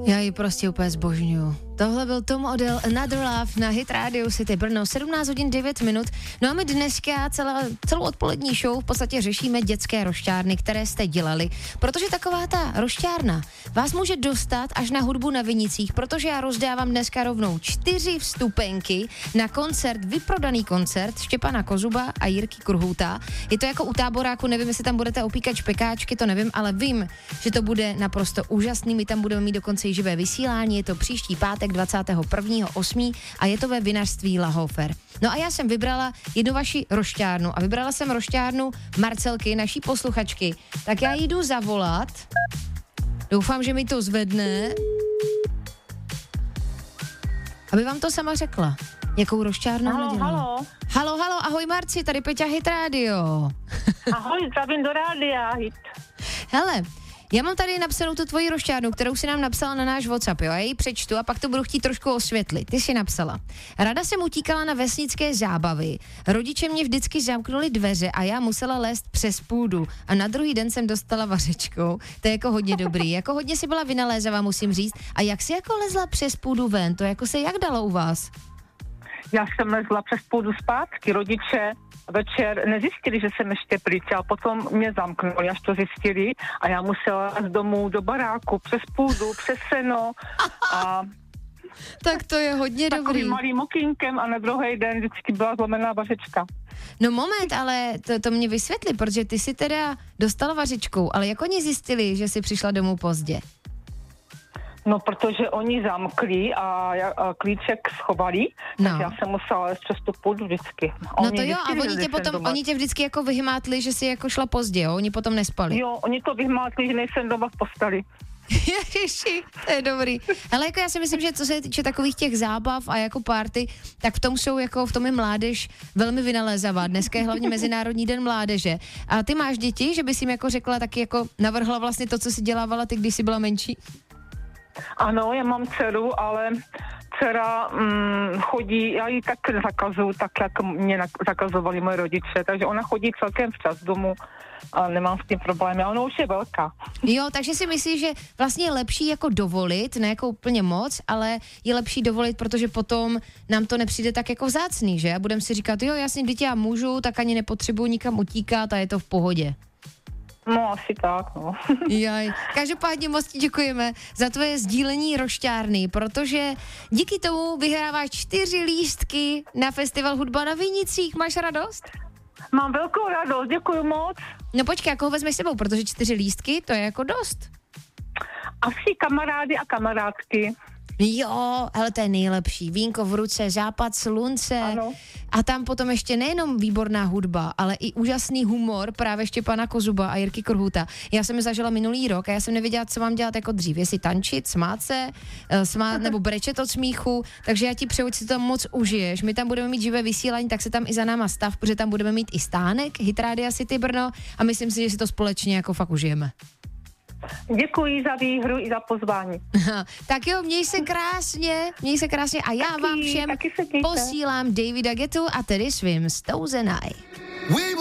Já ji prostě úplně zbožňuju. Tohle byl Tom Odell, Another Love na Hit Radio City Brno, 17 hodin 9 minut. No a my dneska celou odpolední show v podstatě řešíme dětské rošťárny, které jste dělali, protože taková ta rošťárna vás může dostat až na hudbu na Vinicích, protože já rozdávám dneska rovnou 4 vstupenky na koncert, vyprodaný koncert Štěpána Kozuba a Jirky Krhůta. Je to jako u Táboráku, nevím, jestli tam budete opíkat špekáčky, to nevím, ale vím, že to bude naprosto úžasný. My tam budeme mít dokonce i živé vysílání, je to příští pátek 21.8. a je to ve vinařství Lahofer. No a já jsem vybrala jednu vaši rošťárnu a vybrala jsem rošťárnu Marcelky, naší posluchačky. Tak já ji jdu zavolat. Doufám, že mi to zvedne. Aby vám to sama řekla. Jakou rošťárnu dělala. Halo, ahoj Marci, tady Peťa Hit Radio. Ahoj, zdravím do rádia Hit. Hele, já mám tady napsanou tu tvoji rošťárnu, kterou si nám napsala na náš WhatsApp, jo, já ji přečtu a pak to budu chtít trošku osvětlit. Ty si napsala: Rada jsem utíkala na vesnické zábavy, rodiče mě vždycky zamknuli dveře a já musela lézt přes půdu a na druhý den jsem dostala vařečkou. To je jako hodně dobrý, jako hodně si byla vynalézavá, musím říct. A jak si jako lezla přes půdu ven, to jako se jak dalo u vás? Já jsem lezla přes půdu zpátky, rodiče večer nezjistili, že jsem ještě pryč, a potom mě zamknuli, až to zjistili a já musela z domu do baráku, přes půdu, přes seno a tak to je hodně dobrý. Takovým malým okýnkem a na druhý den vždycky byla zlomená vařečka. No moment, ale to mě vysvětli, protože ty si teda dostala vařečkou, ale jak oni zjistili, že jsi přišla domů pozdě? No, protože oni zamkli a klíček schovali, tak já jsem musela lézt přes tu půdu vždycky. No to jo, a oni tě vždycky jako vyhmátli, že jsi jako šla pozdě, jo? Oni potom nespali. Jo, oni to vyhmátli, že nejsem doma v posteli. Ježiši, to je dobrý. Ale jako já si myslím, že co se týče takových těch zábav a jako party, tak v tom je mládež velmi vynalézavá. Dneska je hlavně Mezinárodní den mládeže. A ty máš děti, že bys jim jako řekla, taky jako navrhla vlastně to, co jsi dělávala ty, když jsi byla menší? Ano, já mám dceru, ale dcera chodí, já ji tak zakazuju, tak jak mě zakazovali moje rodiče, takže ona chodí celkem včas domů a nemám s tím problémy, a ona už je velká. Jo, takže si myslíš, že vlastně je lepší jako dovolit, ne jako úplně moc, ale je lepší dovolit, protože potom nám to nepřijde tak jako vzácný, že? A budeme si říkat, jo, jasně, dítě já můžu, tak ani nepotřebuji nikam utíkat a je to v pohodě. No, asi tak, no. Jaj. Každopádně moc ti děkujeme za tvoje sdílení rošťárny, protože díky tomu vyhráváš 4 lístky na festival Hudba na Vinicích. Máš radost? Mám velkou radost, děkuji moc. No počkej, koho vezmeš s sebou, protože 4 lístky, to je jako dost. Asi kamarády a kamarádky. Jo, ale to je nejlepší. Vínko v ruce, západ slunce. Ano. A tam potom ještě nejenom výborná hudba, ale i úžasný humor právě Štěpána Kozuba a Jirky Krhůta. Já jsem je zažila minulý rok a já jsem nevěděla, co mám dělat jako dřív. Jestli tančit, smát se, nebo brečet od smíchu. Takže já ti přeju, ať si to moc užiješ. My tam budeme mít živé vysílání, tak se tam i za náma stav, protože tam budeme mít i stánek Hit Radio City Brno a myslím si, že si to společně jako fakt užijeme. Děkuji za výhru i za pozvání. Tak jo, měj se krásně a já vám všem posílám Davida Guettu a tedy svým Stouzenaj.